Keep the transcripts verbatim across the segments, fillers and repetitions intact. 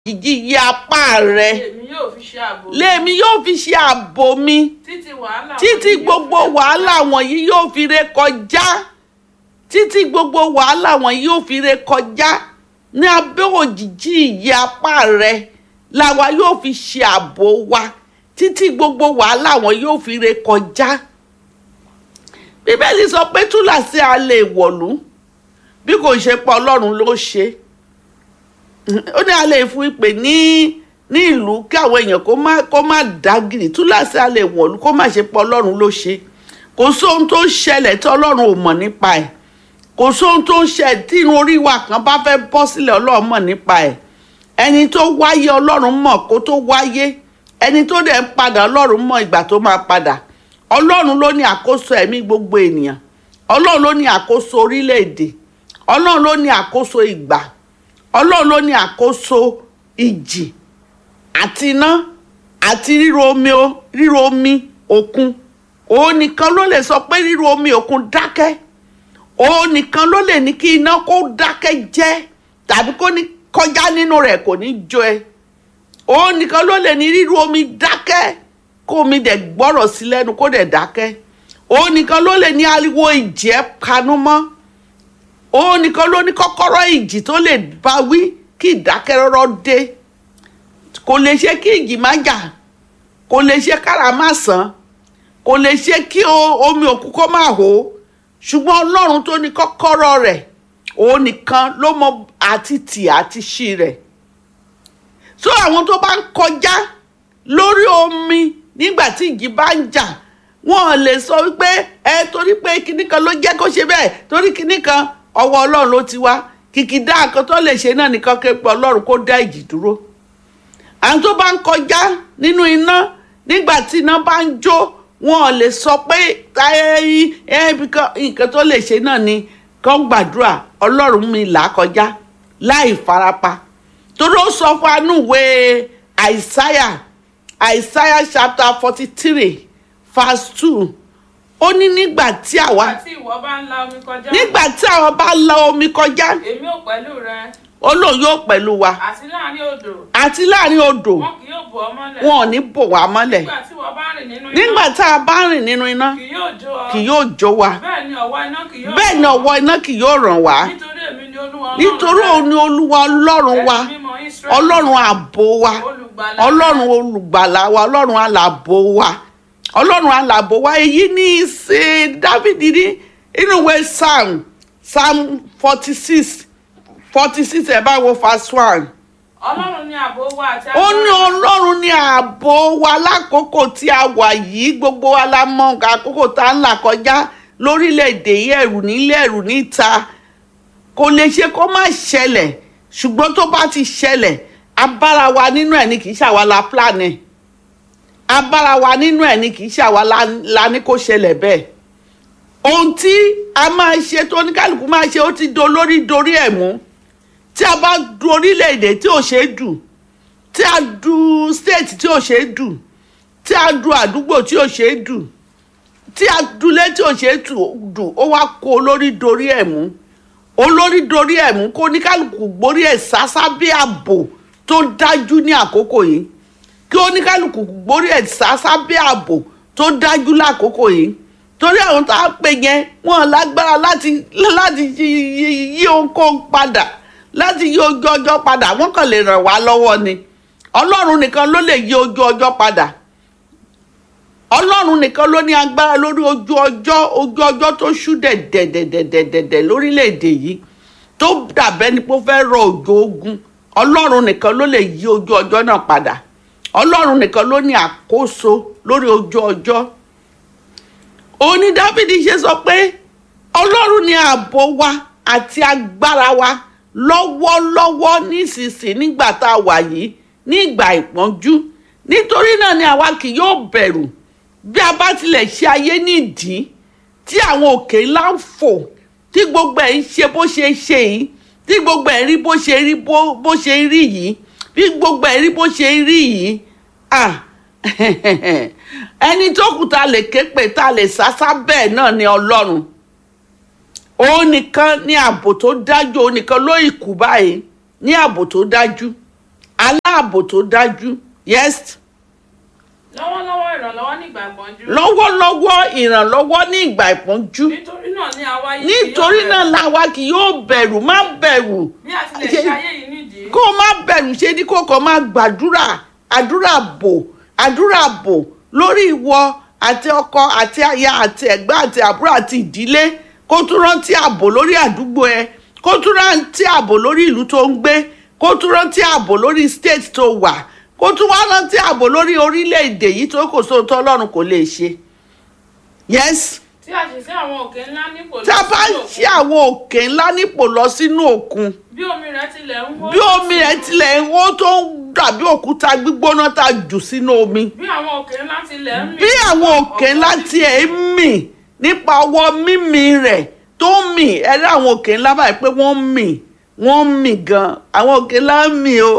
òjìji yí apá rẹ Èmi yóò fi ṣe ààbò mi. lèmi yóò fi ṣe ààbò mi Títí wàhálà títí gbogbo wàhálà wọ̀nyí yóò fi ré kọjá títí gbogbo wàhálà wọ̀nyí yóò fi ré kọjá ní abẹ́ òjìji yí apá rẹ làwa yóò fi ṣe ààbò wa títí gbogbo wàhálà wọn yóò fi ré kọjá. Bíbélì sọ pé túláàsì a lè wọ̀lú bí kò ṣe pa Ọlọ́run ló ṣe. Ó ní a lè fún ìpè ní ní ìlú kí àwọn èèyàn kó má kó má dágìrì túláàsì a lè wọ̀lú kó má ṣe pa Ọlọ́run ló ṣe. Kò sóhun tó ń ṣẹlẹ̀ tí Ọlọ́run ò mọ̀ nípa ẹ̀. Kò sóhun tó ń ṣẹlẹ̀ tí inú orí wa kan bá fẹ́ bọ́ sílẹ̀ Ọlọ́run mọ̀ nípa ẹ̀. Ẹni tó wáyé Ọlọ́run mọ̀ kó tó wáyé. Ẹni tó dẹ̀ ń padà Ọlọ́run mọ̀ ìgbà tó máa padà. Ọlọ́run ló ní àkóso ẹ̀mí gbogbo ènìyàn. Ọlọ́run ló ní àkóso orílẹ̀-èdè. Ọlọ́run ló ní àkóso ìgbà. Ọlọ́run ló ní àkóso ìjì àti iná àti ríro omi ríro omi òkun. Òun nìkan ló lè sọ pé ríro omi òkun dákẹ́. Òun nìkan ló lè ní kí iná kó dákẹ́ jẹ́ tàbí kó ní kọjá nínú rẹ̀ kò ní jó ẹ. Òun nìkan ló lè ní ríru omi dákẹ́ kó omi dẹ̀ gbọ́rọ̀ sí lẹ́nu kó dẹ̀ dákẹ́. Òun nìkan ló lè ní ariwo ìjì ẹ kanú mọ́. Òun nìkan ló ní kọ́kọ́rọ́ ìjì tó lè bá wí kí ìdákẹ́rọ́rọ́ dé. Kò lè ṣe kí ìjì má jà. Kò lè ṣe kára má sàn. Kò lè ṣe kí omi òkun kó má hó. Ṣùgbọ́n Ọlọ́run tó ní kọ́kọ́rọ́ rẹ̀ òun nìkan ló mọ àti tì àti ṣí rẹ̀. So àwọn tó bá ń kọjá lórí omi nígbà tí ìjì bá ń jà wọn lè sọ wípé ẹ torí pé kinní kan ló jẹ́ kó ṣe bẹ́ẹ̀ torí kinní kan ọwọ́ Ọlọ́run ló ti wá kìkìdá nǹkan tó lè ṣe náà nìkan ké pe Ọlọ́run kó dá ìjì dúró. Àwọn tó bá ń kọjá nínú iná nígbà tí iná bá ń jó wọn lè sọ pé nǹkan tó lè ṣe náà ni kán gbàdúrà Ọlọ́run mi là kọjá láì farapa. Torí ó sọ fún anúwé Isaiah Isaiah chapter forty three verse two ó ní nígbà tí àwa Nígbà tí ìwọ bá ń la omi kọjá. nígbà tí àwa bá la omi kọjá Èmi ò pẹ̀lú rẹ. Ọlọ́run yóò pẹ̀lú wa Àti láàrin odò. àti láàrin odò Wọn kì yóò bò ọ́ mọ́lẹ̀. wọn ò ní bò wá mọ́lẹ̀. Nígbà tí ìwọ bá rìn nínú iná. Nígbà tá a bá rìn nínú iná Kì yóò jó ọ. kì yóò jó wa Bẹ́ẹ̀ ni ọ̀wọ́ iná kì yóò bẹ́ẹ̀ ni ọwọ́ iná kì yóò ràn wá Nítorí èmi ni Olúwa Ọlọ́run nítorí rẹ. òun ni Olúwa Ọlọ́run wa Ẹni mímọ́ Ísírẹ́lì. Ọlọ́run ààbò wa Olùgbàlà. Ọlọ́run olùgbàlà wa Ọlọ́run alààbò wa Ọlọ́run alààbò wa èyí ní ṣe Dáfídì ní inú ìwé Psalm Psalm forty six forty six ẹ̀ bá wo verse one. Ọlọ́run ni ààbò wa àti Ó ní Ọlọ́run ní ààbò wa lákòókò tí a wà yìí gbogbo wa la mọ̀ àkókò tá ń là kọjá lórílẹ̀‐èdè yìí ẹ̀rù nílé ẹ̀rù níta kò lè ṣe kó má ṣẹlẹ̀ ṣùgbọ́n tó bá ti ṣẹlẹ̀ abára wa nínú ẹ̀ ni kì í ṣàwa la plan ẹ̀ abára wa nínú ẹ̀ ni kì í ṣàwa la ní kó ṣẹlẹ̀ bẹ́ẹ̀. Ohun tí a máa ṣe tó oníkálukú máa ṣe ó ti do lórí dorí ẹ̀ mú. Tí a bá du orílẹ̀-èdè tí ò ṣe é dù tí a du state tí ò ṣe é dù tí a du àdúgbò tí ò ṣe é dù tí a dulé tí ò ṣe é dù ó wá kó olórí dorí ẹ̀ mú olórí dorí ẹ̀ mú kó oníkálukú gborí ẹ̀ sásá bí ààbò tó dájú ní àkókò yìí kí oníkálukú gborí ẹ̀ sásá bí ààbò tó dájú lákòókò yìí torí àwọn tá a pè yẹn wọn lágbára láti láti yí ohunkóhun padà láti yí ojú ọjọ́ padà wọ́n kàn lè ràn wá lọ́wọ́ ni Ọlọ́run nìkan ló lè yí ojú ọjọ́ padà Ọlọ́run nìkan ló ní agbára lórí ojú ọjọ́ ojú ọjọ́ tó ṣú dẹ̀dẹ̀dẹ̀dẹ̀dẹ̀dẹ̀ lórílẹ̀‐èdè yìí tó dàbẹ́ ni pé ó fẹ́ rọ òjò ogun Ọlọ́run nìkan ló lè yí ojú ọjọ́ náà padà Ọlọ́run nìkan ló ní àkóso lórí ojú ọjọ́. Ó ní Dáfídì ṣe sọ pé Ọlọ́run ní ààbò wa àti agbára wa lọ́wọ́lọ́wọ́ nísinsìnyí nígbà tá a wà yìí ní ìgbà ìpọ́njú nítorí náà ni àwa kì yóò bẹ̀rù bí a bá tilẹ̀ ṣe ayé nídìí tí àwọn òkè ńlá ń fò tí gbogbo ẹ̀ ń ṣe bó ṣe ṣe yìí tí gbogbo ẹ̀ rí bó ṣe rí bó ṣe rí yìí bí gbogbo ẹ̀ rí bó ṣe rí yìí ah ẹni tó kù ta lè ké pè ta lè sásá bẹ́ẹ̀ náà ni Ọlọ́run òun nìkan ní ààbò tó dájú òun nìkan ló ìkú báyìí ní ààbò tó dájú ààbò tó dájú. Yes. lọ́wọ́lọ́wọ́ ìrànlọ́wọ́ ní ìgbà ìpọ́njú. lọ́wọ́lọ́wọ́ ìrànlọ́wọ́ ní ìgbà ìpọ́njú. nítorí náà ni àwa yìí nítorí náà làwa kì yóò bẹ̀rù. Má bẹ̀rù. bí a ti lè ṣe ayé yìí nídìí. kó o má bẹ̀rù ṣe ni kó o kàn máa gbàdúrà àdúrà bò àdúrà bò lórí ìwọ àti ọkọ àti aya àti ẹ̀gbọ́n àti àbúrò àti ìdílé. Kó tún rántí ààbò lórí àdúgbò ẹ, kó tún rántí ààbò lórí ìlú tó ń gbé, kó tún rántí ààbò lórí state tó wà, kó tún wá rántí ààbò lórí orílẹ̀-èdè yìí tó kò sóhun tó Ọlọ́run kò lè ṣe. Yes. tí a sì sí àwọn òkè ńlá nípò lọ tá a bá sínú òkun. ṣí àwọn òkè ńlá nípò lọ sínú òkun, bí omi rẹ̀ tilẹ̀ ń hó. bí omi rẹ̀ tilẹ̀ ń hó tó ń dàbí òkúta gbígbóná tá a jù sínú omi, bí àwọn òkè ńlá tilẹ̀ ń mì. bí àwọn òkè ńlá tiẹ̀ ń mì nípa ọwọ́ mímì rẹ̀ tó ń mì. ẹ rí àwọn òkè ńlá báyìí pé wọ́n ń mì wọ́n ń mì gan. àwọn òkè ńlá ń mì o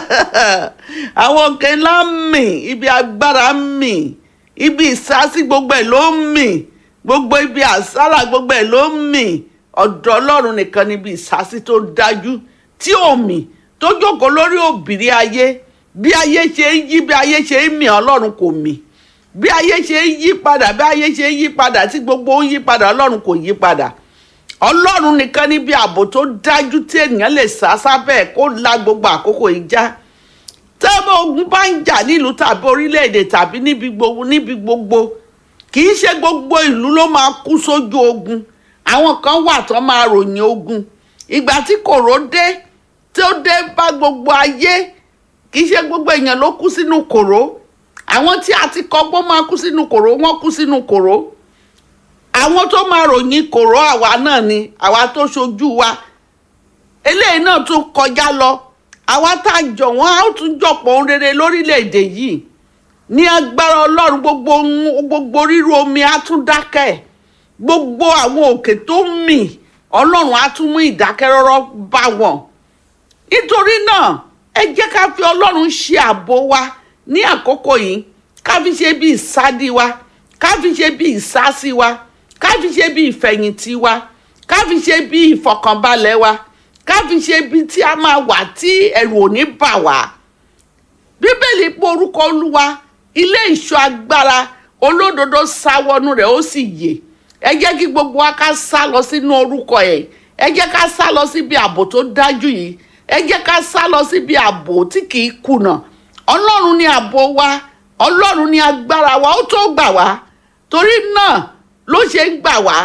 àwọn òkè ńlá ń mì, ibi agbára ń mì, ibi ìsásí gbogbo ẹ̀ ló ń mì, gbogbo ibi àsálà gbogbo ẹ̀ ló ń mì. ọ̀dọ̀ Ọlọ́run nìkan níbi ìsásí tó dájú tí ò mì, tó jókòó lórí òbìrí ayé. bí ayé ṣe ń yí bí ayé ṣe ń mì, Ọlọ́run kò mì. bí ayé ṣe ń yí padà bí ayé ṣe ń yí padà tí gbogbo ń yí padà, Ọlọ́run kò yí padà. Ọlọ́run nìkan níbi ààbò tó dájú tí ènìyàn lè sá sábẹ́ kó la gbogbo àkókò ìjà. tẹ́lẹ̀ ogun bá ń jà nílùú tàbí orílẹ̀-èdè tàbí níbi gbogbo níbi gbogbo kì í ṣe gbogbo ìlú ló máa kú sójú ogun. àwọn kan wà tó máa ròyìn ogun. ìgbà tí kòró dé tó dé bá gbogbo ayé, kì í ṣe gbogbo èèyàn ló kú sínú kòró. àwọn tí a ti kọ́gbọ́n máa kú sínú kòró wọ́n kú sínú kòró. àwọn tó máa ròyìn kòró àwa náà ni, àwa tó ṣojú wa. eléyìí náà tún kọjá lọ. àwa tá a jọ wọ́n á tún jọ̀pọ̀ ohun rere lórílẹ̀‐èdè yìí. ní agbára Ọlọ́run gbogbo gbogbo ríru omi á tún dákẹ́. gbogbo àwọn òkè tó ń mì, Ọlọ́run á tún mú ìdákẹ́rọ́rọ́ bá wọn. nítorí náà ẹ jẹ́ ká fi Ọlọ́run ṣe ààbò wa ní àkókò yìí. ká fi ṣe bí ìsádi wa, ká fi ṣe bí ìsásí wa, ká fi ṣe bí ìfẹ̀yìntì wa, ká fi ṣe bí ìfọ̀kànbalẹ̀ wa, ká fi ṣe bí tí a máa wà tí ẹ̀rù ò ní bà wá. Bíbélì pé orúkọ Olúwa ilé ìṣọ́ agbára, olódodo sá wọnú rẹ̀ ó sì yè. ẹ jẹ́ kí gbogbo wa ká sá lọ sínú orúkọ ẹ̀. ẹ jẹ́ ká sá lọ síbi ààbò tó dájú yìí. ẹ jẹ́ ká sá lọ síbi ààbò tí kì í kùnà. Ọlọ́run ni ààbò wa, Ọlọ́run ni agbára wa, ó tó gbà wá. torí náà ló ṣe ń gbà wá.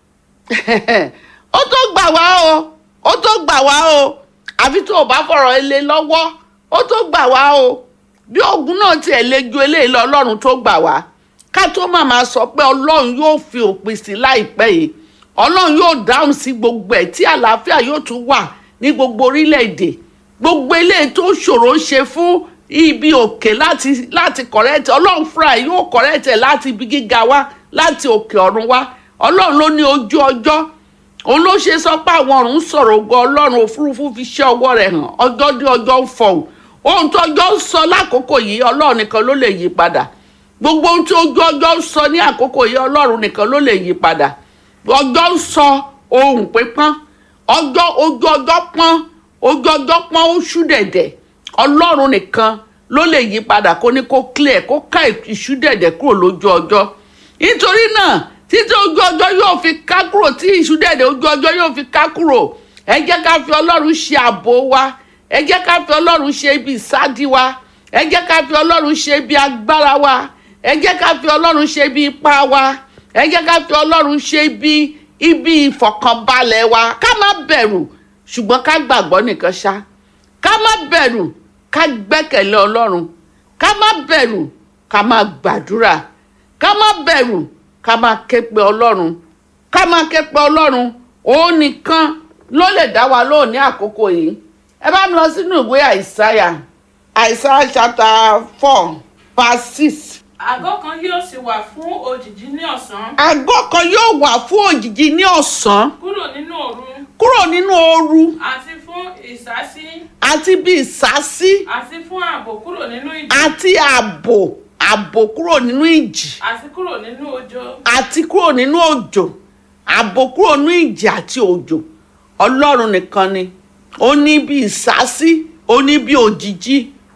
ó tó gbà wá o ó tó gbà wá o àfi tó o bá fọ̀rọ̀ ilé lọ́wọ́. ó tó gbà wá o bí ogun náà tiẹ̀ lè ju eléyìí lọ, Ọlọ́run tó gbà wá. ká tó má máa sọ pé Ọlọ́run yóò fi òpin sí láìpẹ́ yìí. Ọlọ́run yóò dáhùn sí gbogbo ẹ̀ tí àlàáfíà yóò tún wà ní gbogbo orílẹ̀-èdè. gbogbo eléyìí tó ṣòro ṣe fún ibi òkè láti láti kọ̀rẹ́tẹ̀, Ọlọ́run fúnra ẹ̀ yóò kọ̀rẹ́tẹ̀ láti ibi gíga wá, láti òkè ọ̀run wá. Ọlọ́run ló ní ojú ọjọ́. òun ló ṣe sọ pé àwọn ọ̀run sọ̀rọ̀ ògo Ọlọ́run, òfurufú fi ṣẹ́ ọwọ́ rẹ̀ hàn. ọjọ́ dé ọjọ́ ń fọhùn. ohun tó ọjọ́ ń sọ lákòókò yìí Ọlọ́run nìkan ló lè yí padà. gbogbo ohun tí ojú ọjọ́ ń sọ ní àkókò yìí Ọlọ́run nìkan ló lè yí padà. ọjọ́ ń sọ ohun pípọ́n, ọjọ́ ojú ọjọ́ pọ́n, ojú ọjọ́ pọ́n ó ṣú dẹ̀dẹ̀. Ọlọ́run nìkan ló lè yí padà kó ní kó clear, kó ká ìṣú dẹ̀dẹ̀ kúrò lójú ọjọ́. nítorí náà títí ojú ọjọ́ yóò fi ká kúrò, tí ìṣú dẹ̀dẹ̀ ojú ọjọ́ yóò fi ká kúrò, ẹ jẹ́ ká fi Ọlọ́run ṣe ààbò wa. ẹ jẹ́ ká fi Ọlọ́run ṣe ibi ìsádi wa. ẹ jẹ́ ká fi Ọlọ́run ṣe ibi agbára wa. ẹ jẹ́ ká fi Ọlọ́run ṣe ibi ipá wa. ẹ jẹ́ ká fi Ọlọ́run ṣe ibi ibi ìfọ̀kànbalẹ̀ wa. ká má bẹ̀rù ṣùgbọ́n ká gbàgbọ́ nìkan ṣá. ká má bẹ̀rù ká gbẹ́kẹ̀lé Ọlọ́run. ká má bẹ̀rù ká má gbàdúrà. ká má bẹ̀rù ká má ké pe Ọlọ́run. ká má ké pe Ọlọ́run. òun nìkan ló lè dá wa lóhùn ní àkókò yìí. ẹ bá mi lọ sínú ìwé àìsáyà àìsáyà chapter four verse six. àgọ́ kan yóò sì wà fún òjìji ní ọ̀sán. àgọ́ kan yóò wà fún òjìji ní ọ̀sán. kúrò nínú òru. kúrò nínú ooru. àti fún ìsásí. àti bí ìsásí. àti fún ààbò kúrò nínú ìjì. àti ààbò ààbò kúrò nínú ìjì. àti kúrò nínú òjò. àti kúrò nínú òjò. ààbò kúrò nínú ìjì àti òjò. Ọlọ́run nìkan ni ó ní bí ìsásí, ó ní bí òjìji,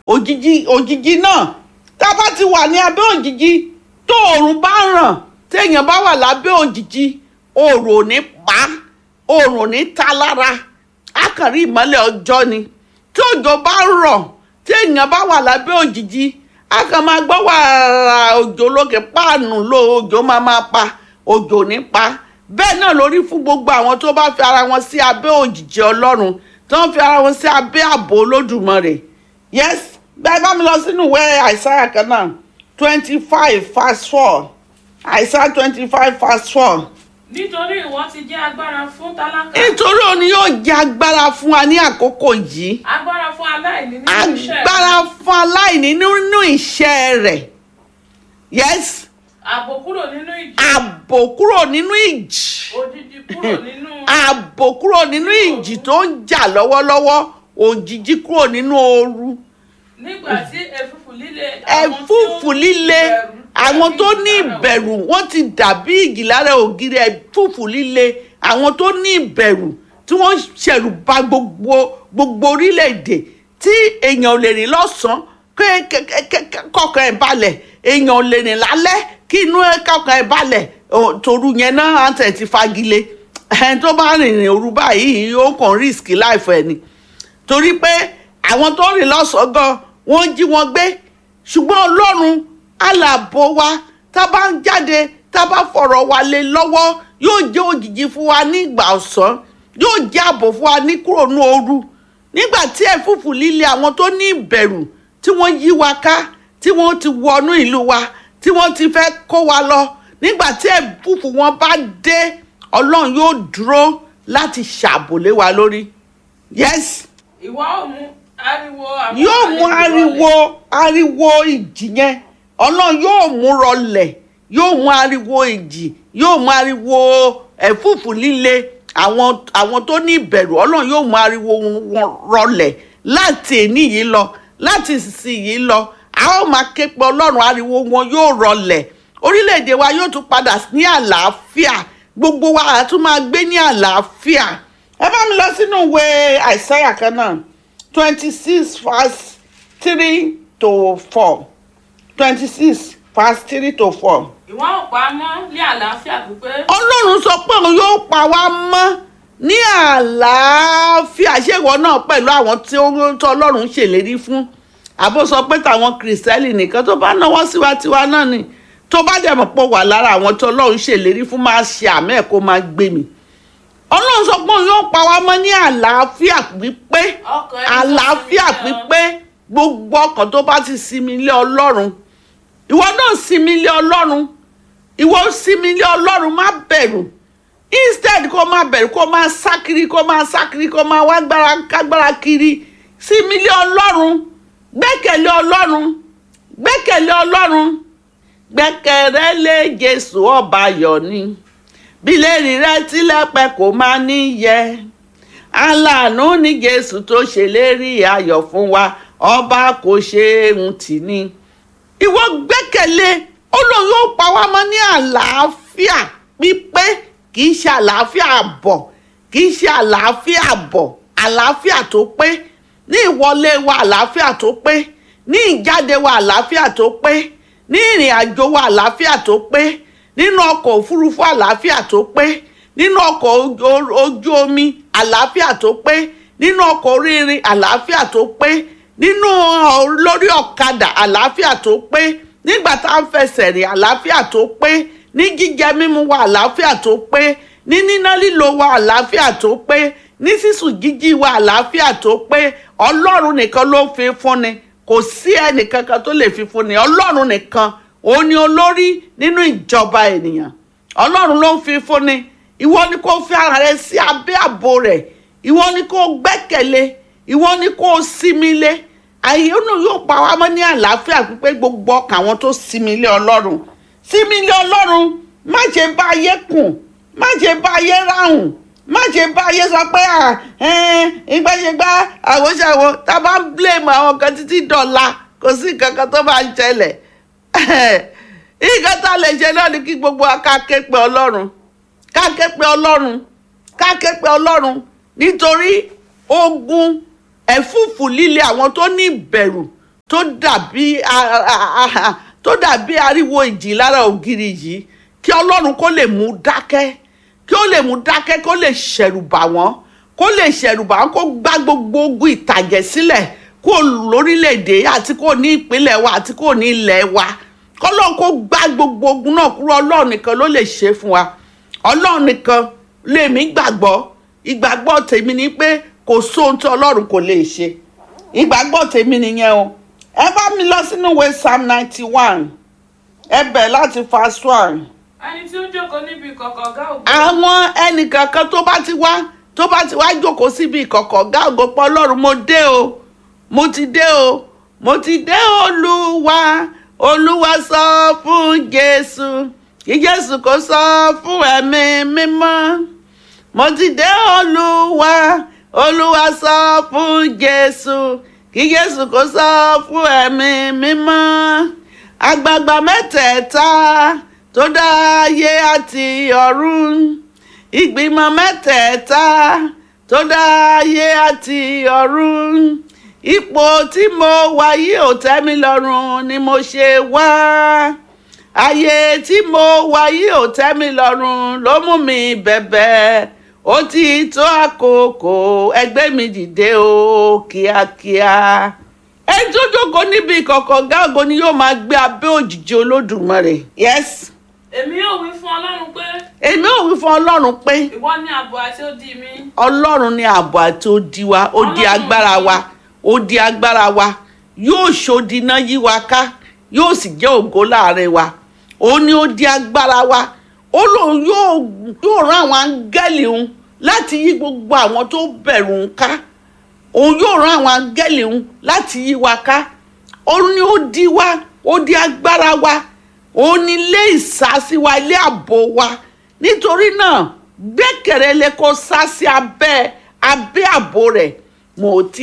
òjìji òjìji náà tá a bá ti wà ní abẹ́ òjìji tó oòrùn bá ràn téèyàn bá wà lábẹ́ òjìji oòrùn ò ní pa oòrùn ò ní ta lára á kàn rí ìmọ́lẹ̀ ọjọ́ ni tí òjò bá rọ̀ téèyàn bá wà lábẹ́ òjìji á kàn máa gbọ́ wàrà òjò lókè páànù ló òjò máa máa pa òjò ní pa bẹ́ẹ̀ náà lórí fún gbogbo àwọn tó bá fi ara wọn sí abẹ́ òjìji ọlọ́run tó ń fi ara wọn sí abẹ́ ààbò olódùmarè yes bẹ́ẹ̀ bá mi lọ sínú ìwé àìsáyà kan náà twenty five verse four àìsáyà twenty five verse four. nítorí ìwọ ti jẹ́ agbára fún tálákà. nítorí òun ni yóò jẹ́ agbára fún wa ní àkókò yìí. agbára fún aláìní nínú iṣẹ́ rẹ̀. agbára fún aláìní nínú iṣẹ́ rẹ̀ yes. ààbò kúrò nínú ìjì. ààbò kúrò nínú ìjì. òjìji kúrò nínú. ààbò kúrò nínú ìjì tó ń jà lọ́wọ́lọ́wọ́ òjìji kúrò nínú ooru. nígbà tí ẹ̀fúùfù líle. ẹ̀fúùfù líle àwọn tó ní ìbẹ̀rù wọ́n ti dàbí ìjì lára ògiri ẹ̀fúùfù líle àwọn tó ní ìbẹ̀rù tí wọ́n ṣẹ̀rù bà gbogbo gbogbo orílẹ̀-èdè tí èèyàn ò lè rìn lọ́sàn-án kọ̀ọ̀kan ẹ̀ balẹ̀ èèyàn ò lè rìn lálẹ́ kí inú kọ̀ọ̀kan ẹ̀ balẹ̀ tòru yẹn náà àǹtẹ̀ ti fagilé ẹni tó bá rìnrìn òru báyìí ó kàn risk life ẹ̀ ni torí pé àwọn tó rìn lọ́sàn-án gan wọ́n jí wọn gbé ṣùgbọ́n ọlọ́run alàbò wa tá a bá ń jáde tá a bá fọ̀rọ̀ wa lé lọ́wọ́ yóò jẹ́ òjìji fún wa ní ìgbà ọ̀sán yóò jẹ́ ààbò fún wa ní kúrò ní ooru nígbà tí ẹ̀fúùfù líle àwọn tó ní ìbẹ̀rù tí wọ́n yí wa ká tí wọ́n ti wọnú ìlú wa tí wọ́n ti fẹ́ kó wa lọ nígbà tí ẹ̀fúùfù wọn bá dé ọlọ́run yóò dúró láti ṣààbò lé wa lórí yes. ìwọ ò mú ariwo àwọn yóò mú ariwo ariwo ìjì yẹn ọlọ́run yóò mú rọlẹ̀ yóò mú ariwo ìjì yóò mú ariwo ẹ̀fúùfù líle àwọn àwọn tó ní ìbẹ̀rù ọlọ́run yóò mú ariwo wọn rọlẹ̀ láti èní yìí lọ láti ìsìn yìí lọ a ó máa ké pe ọlọ́run ariwo wọn yóò rọlẹ̀ orílẹ̀-èdè wa yóò tún padà ní àlàáfíà gbogbo wa á tún máa gbé ní àlàáfíà ẹ bá mi lọ sínú ìwé àìsáyà kan náà twenty six verse three to four twenty six verse three to four. ìwọ ò pa á mọ́ ní àlàáfíà pípé. ọlọ́run sọ pé òun yóò pa wá mọ́ ní àlàáfíà ṣé ìwọ náà pẹ̀lú àwọn tí ọlọ́run ṣèlérí fún àbó sọ pé tàwọn kìrìsìtẹ́nì nìkan tó bá náwó síwá tiwa náà ni tó bá dẹ̀ mọ̀ pọ̀ wà lára àwọn tí ọlọ́run ṣèlérí fún máa ṣe àmẹ́ ẹ̀ kó máa gbé mi ọlọ́run sọ pé òun yóò pa wá mọ́ ní àlàáfíà pípé àlàáfíà pípé gbogbo ọkàn tó bá ti sinmi lé ọlọ́run ìwọ náà sinmi lé ọlọ́run ìwọ sinmi lé ọlọ́run má bẹ̀rù instead kó má bẹ̀rù kó má sá kiri kó má sá kiri kó má wá gbára kágbára kiri sinmi lé ọlọ́run gbẹ́kẹ̀lé ọlọ́run gbẹ́kẹ̀lé ọlọ́run gbẹ́kẹ̀rẹ́ lé Jésù ọba ayọ̀ ni bílẹ̀rì rẹ tilẹ̀pẹ̀ kò máa níyẹ aláàánú ní Jésù tó ṣèlérí ayọ̀ fún wa ọba kò ṣe ń tì ní. ìwọ gbẹ́kẹ̀lé Ọlọ́run yóò pa wá mọ́ ní àlàáfíà pípé kì í ṣe àlàáfíà àbọ̀ kì í ṣe àlàáfíà àbọ̀ àlàáfíà tó pé ní ìwọlé wa àlàáfíà tó pé ní ìjáde wa àlàáfíà tó pé ní ìrìn àjò wa àlàáfíà tó pé nínú ọkọ̀ òfurufú àlàáfíà tó pé nínú ọkọ̀ ojú omi àlàáfíà tó pé nínú ọkọ̀ orí irin àlàáfíà tó pé nínú lórí ọ̀kadà àlàáfíà tó pé nígbà tá à ń fẹsẹ̀ rìn àlàáfíà tó pé ní jíjẹ mímu wa àlàáfíà tó pé ní níná lílo wa àlàáfíà tó pé ní sísùn jíjí wa àlàáfíà tó pé ọlọ́run nìkan ló fi fúnni kò sí ẹnìkankan tó lè fi fúnni ọlọ́run nìkan òun ni olórí nínú ìjọba ènìyàn ọlọ́run ló ń fi fúnni ìwọ ni kó fi ara rẹ sí abẹ́ ààbò rẹ̀ ìwọ ni kó gbẹ́kẹ̀lé ìwọ ni kó sinmi lé àyè òun yóò pa wá mọ́ ní àlàáfíà pípé gbogbo ọkàn àwọn tó sinmi lé ọlọ́run sinmi lé ọlọ́run má ṣe bá ayé kùn má ṣe bá ayé ráhùn má ṣe bá ayé sọ pé ìgbàṣẹgbà àwòṣàwò tá a bá ń blame àwọn kan títí dọ̀la kò sí nǹkan kan tó bá ń ṣẹlẹ̀ nǹkan tá a lè ṣe náà ni kí gbogbo wa ká ké pe ọlọ́run ká ké pe ọlọ́run ká ké pe ọlọ́run nítorí ogun ẹ̀fúùfù líle àwọn tó ní ìbẹ̀rù tó dàbí tó dàbí ariwo ìjì lára ògiri yìí kí ọlọ́run kó lè mú dákẹ́ kí ó lè mú dákẹ́ kó lè ṣẹ̀rù bà wọ́n kó lè ṣẹ̀rù bà wọ́n kó gbá gbogbo ogun ìtàjẹ̀ sílẹ̀ kó lórílẹ̀‐èdè àti kó ní ìpínlẹ̀ wa àti kó ní ilẹ̀ wa kọ́lọ́run kó gbá gbogbo ogun náà kúrò. Ọlọ́run nìkan ló lè ṣe fún wa. Ọlọ́run nìkan lèmi gbàgbọ́. Ìgbàgbọ́ tèmi ni pé kò sóhun tí ọlọ́run kò lè ṣe. Ìgbàgbọ́ tèmi nìyẹn o. Ẹ bá mi lọ sínú ìwé Psalm ninety one ẹ bẹ̀ láti verse one. ẹni tí ó jókòó níbi ìkọ̀kọ̀ ọ̀gá ògo. Àwọn ẹnìkankan tó bá ti wá tó bá ti wá jókòó síbi ìkọ̀kọ̀ ọ̀gá ògo pọ̀ ọlọ́run mo dé o mo ti dé o mo ti dé olúwa olúwa sọ fún Jésù kí Jésù kó sọ fún ẹ̀mí mímọ́. Mo ti dé olúwa olúwa sọ fún Jésù kí Jésù kó sọ fún ẹ̀mí mímọ́. Àgbààgbà mẹ́tẹ̀ẹ̀ta tó dá ayé àti ọ̀run, ìgbìmọ̀ mẹ́tẹ̀ẹ̀ta tó dá ayé àti ọ̀run, ipò tí mo wà yìí ò tẹ́ mi lọ́rùn ni mo ṣe wá. Ayé tí mo wà yìí ò tẹ́ mi lọ́rùn ló mú mi bẹ̀bẹ̀. Ó ti tó àkókò ẹgbẹ́ mi dìde o kíákíá. Ẹni tó jókòó níbi ìkọ̀kọ̀ ọ̀gá ògo ni yóò máa gbé abẹ́ òjìji Olódùmarè. Yes. èmi yóò wí fún ọlọ́run pé. Èmi ò wí fún ọlọ́run pé. ìwọ ni ààbò àti odi mi. Ọlọ́run ni ààbò àti odi wa, odi agbára wa, odi agbára wa. Yóò ṣòdi iná yí wa ká, yóò sì jẹ́ ògo láàrin wa. Ó ní odi agbára wa. Ó lóun yóò yóò rán àwọn áńgẹ́lì òun láti yí gbogbo àwọn tó bẹ̀rù ń ká. Òun yóò rán àwọn áńgẹ́lì òun láti yí wa ká. Ó ní odi wa, odi agbára wa. Ó ní ilé ìsásí wa, ilé ààbò wa. Nítorí náà gbẹ́kẹ̀rẹ́ lé kó sá sí abẹ́ abẹ́ ààbò rẹ̀. Mo ti